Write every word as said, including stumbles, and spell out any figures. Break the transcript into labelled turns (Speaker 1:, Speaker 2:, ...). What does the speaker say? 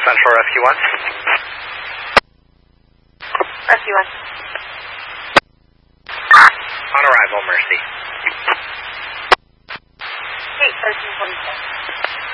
Speaker 1: Central Rescue one.
Speaker 2: Rescue one.
Speaker 1: On arrival, Mercy.
Speaker 2: eight thirteen forty-six.